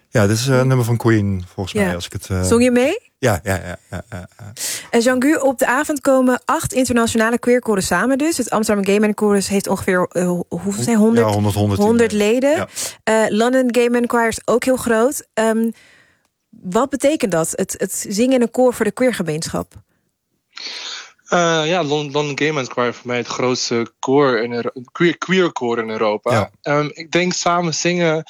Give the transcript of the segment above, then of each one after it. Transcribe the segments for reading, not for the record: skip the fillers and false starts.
Ja, dit is een nummer van Queen, volgens mij. Als ik het, Zong je mee? Ja. En Jean-Gu, op de avond komen 8 internationale queerkoren samen dus. Het Amsterdam Gay Man Chorus heeft ongeveer hoeveel zijn 100 leden. Ja. London Gay Man Choir is ook heel groot. Wat betekent dat, het zingen in een koor voor de queergemeenschap? London Gay Men's Choir is voor mij het grootste queer koor in Europa. Ja. Ik denk samen zingen...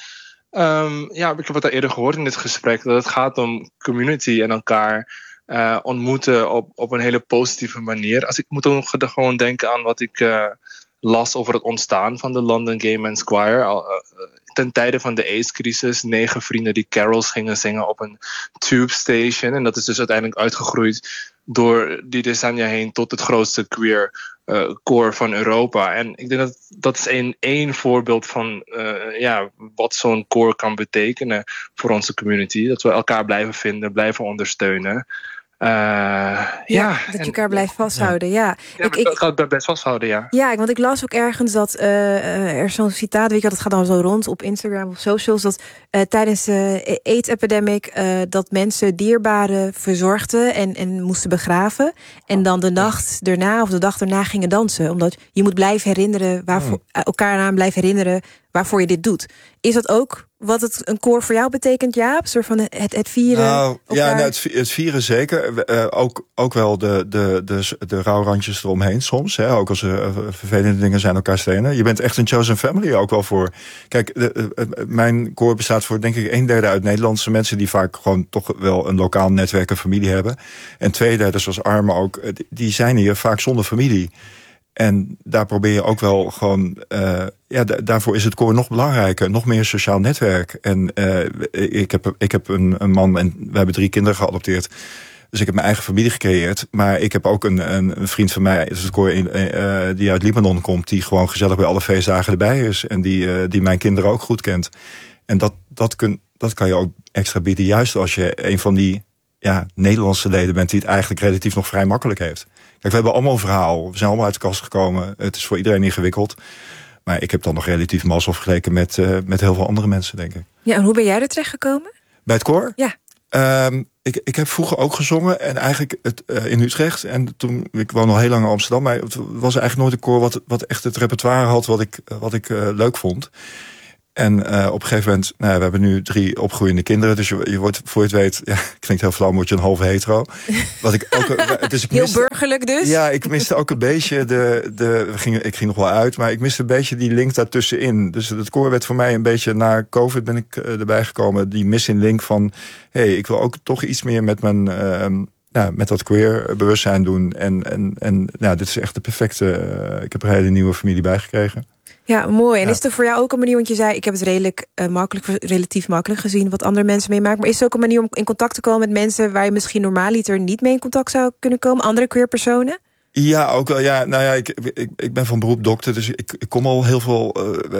ik heb het al eerder gehoord in dit gesprek, dat het gaat om community en elkaar ontmoeten op een hele positieve manier. Ik moet ook gewoon denken aan wat ik las over het ontstaan van de London Gay Men's Choir. Ten tijde van de AIDS-crisis, 9 vrienden die carols gingen zingen op een tube station. En dat is dus uiteindelijk uitgegroeid door die decennia heen tot het grootste queer koor van Europa. En ik denk dat is één voorbeeld van wat zo'n koor kan betekenen voor onze community. Dat we elkaar blijven vinden, blijven ondersteunen. Dat je elkaar blijft vasthouden. Ja. Ik ga het best vasthouden, ja. Ja, want ik las ook ergens dat er zo'n citaat, weet je, dat gaat dan zo rond op Instagram of socials, dat tijdens de AIDS-epidemic dat mensen dierbaren verzorgden en moesten begraven. En dan de nacht erna of de dag erna gingen dansen. Omdat je moet blijven herinneren, elkaar aan blijven herinneren waarvoor je dit doet. Is dat ook wat het een koor voor jou betekent, Jaap? Soort van het vieren? Het vieren zeker. Ook wel de rouwrandjes eromheen soms. Hè? Ook als er vervelende dingen zijn, elkaar steunen. Je bent echt een chosen family ook wel voor. Kijk, mijn koor bestaat voor denk ik 1/3 uit Nederlandse mensen die vaak gewoon toch wel een lokaal netwerk en familie hebben. En 2/3, zoals Armen ook, die zijn hier vaak zonder familie. En daar probeer je ook wel gewoon... daarvoor is het koor nog belangrijker. Nog meer sociaal netwerk. En ik heb een man en we hebben 3 kinderen geadopteerd. Dus ik heb mijn eigen familie gecreëerd. Maar ik heb ook een vriend van mij, dus het koor die uit Libanon komt, die gewoon gezellig bij alle feestdagen erbij is. En die mijn kinderen ook goed kent. En dat kan je ook extra bieden. Juist als je een van die Nederlandse leden bent die het eigenlijk relatief nog vrij makkelijk heeft. Kijk, we hebben allemaal een verhaal. We zijn allemaal uit de kast gekomen. Het is voor iedereen ingewikkeld. Maar ik heb dan nog relatief mazzel vergeleken met heel veel andere mensen, denk ik. Ja, en hoe ben jij er terecht gekomen? Bij het koor? Ja. Ik heb vroeger ook gezongen en eigenlijk in Utrecht. En toen, ik woon al heel lang in Amsterdam, maar het was eigenlijk nooit een koor wat echt het repertoire had wat ik leuk vond. En op een gegeven moment, we hebben nu 3 opgroeiende kinderen. Dus je wordt, voor je het weet, klinkt heel flauw, word je een halve hetero. Wat ik ook, dus ik heel burgerlijk dus? Ja, ik miste ook een beetje ik ging nog wel uit, maar ik miste een beetje die link daartussenin. Dus het koor werd voor mij een beetje, na COVID ben ik erbij gekomen, die missing link van, ik wil ook toch iets meer met mijn... met dat queer bewustzijn doen. En dit is echt de perfecte... ik heb een hele nieuwe familie bijgekregen. Ja, mooi. En is het voor jou ook een manier, want je zei, ik heb het relatief makkelijk gezien wat andere mensen meemaken, maar is het ook een manier om in contact te komen met mensen waar je misschien normaaliter niet mee in contact zou kunnen komen, andere queer personen? Ja, ook wel. Ja, ik ben van beroep dokter, dus ik kom al heel veel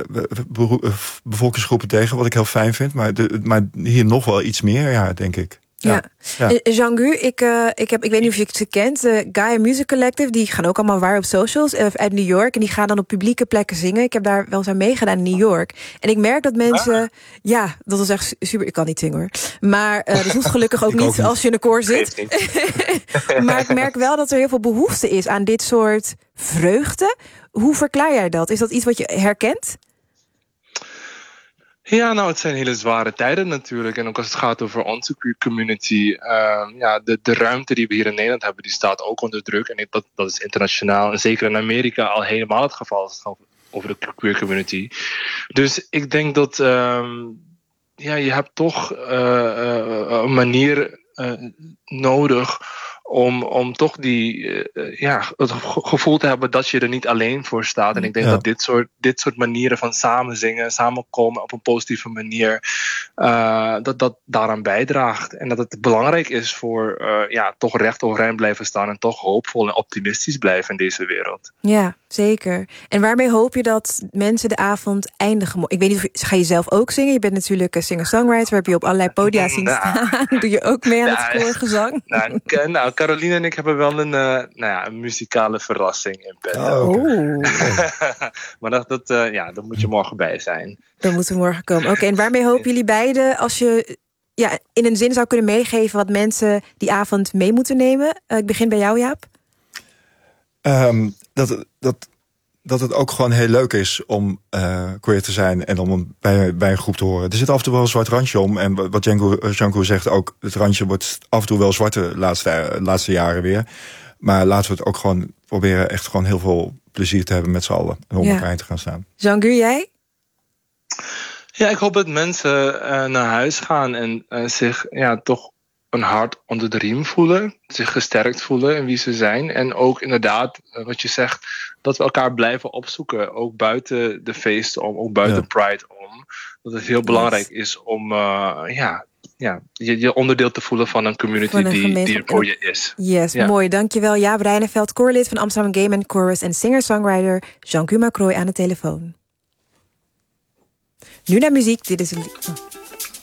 bevolkingsgroepen tegen, wat ik heel fijn vind. Maar hier nog wel iets meer, denk ik. Ja. Jean-Gu, ik weet niet of je ze kent. Gaia Music Collective, die gaan ook allemaal waar op socials uit New York. En die gaan dan op publieke plekken zingen. Ik heb daar wel eens aan meegedaan in New York. En ik merk dat mensen... Ja, dat was echt super... Ik kan niet zingen hoor. Maar dat hoeft gelukkig ook niet als je in een koor zit. Maar ik merk wel dat er heel veel behoefte is aan dit soort vreugde. Hoe verklaar jij dat? Is dat iets wat je herkent? Ja, het zijn hele zware tijden natuurlijk. En ook als het gaat over onze queer community. De ruimte die we hier in Nederland hebben, die staat ook onder druk. En dat is internationaal. En zeker in Amerika al helemaal het geval als het gaat over de queer community. Dus ik denk dat je hebt toch een manier nodig om toch het gevoel te hebben dat je er niet alleen voor staat. En ik denk dat dit soort manieren van samen zingen, samenkomen op een positieve manier, dat daaraan bijdraagt. En dat het belangrijk is voor toch recht overeind blijven staan en toch hoopvol en optimistisch blijven in deze wereld. Ja, zeker. En waarmee hoop je dat mensen de avond eindigen? Ik weet niet, ga je zelf ook zingen? Je bent natuurlijk een singer-songwriter, heb je op allerlei podia zien staan. Doe je ook mee aan het koorgezang? Caroline en ik hebben wel een muzikale verrassing in petto. Maar dat moet je morgen bij zijn. Dan moeten we morgen komen. Oké, en waarmee hopen jullie beiden, als je in een zin zou kunnen meegeven wat mensen die avond mee moeten nemen? Ik begin bij jou, Jaap. Dat het ook gewoon heel leuk is om queer te zijn en om bij een groep te horen. Er zit af en toe wel een zwart randje om. En wat Django zegt ook, het randje wordt af en toe wel zwart de laatste jaren weer. Maar laten we het ook gewoon proberen echt gewoon heel veel plezier te hebben met z'n allen. En om elkaar heen te gaan staan. Django, jij? Ja, ik hoop dat mensen naar huis gaan en zich toch een hart onder de riem voelen. Zich gesterkt voelen in wie ze zijn. En ook inderdaad, wat je zegt, dat we elkaar blijven opzoeken. Ook buiten de feesten om, ook buiten Pride om. Dat het heel belangrijk is om je onderdeel te voelen van een community die er voor je is. Yes, mooi. Dankjewel. Jaap Reineveld, koorlid van Amsterdam Gay Men Chorus en singer-songwriter Jean-Guy Macroy aan de telefoon. Nu naar muziek. Dit is een